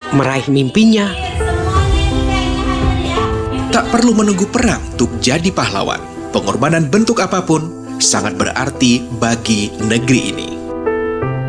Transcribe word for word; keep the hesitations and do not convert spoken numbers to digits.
meraih mimpinya. Tak perlu menunggu perang untuk jadi pahlawan. Pengorbanan bentuk apapun sangat berarti bagi negeri ini.